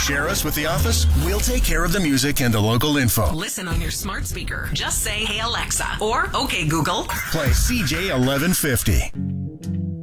Share us with the office. We'll take care of the music and the local info. Listen on your smart speaker. Just say, "Hey Alexa," or "Okay Google." Play CJ 1150.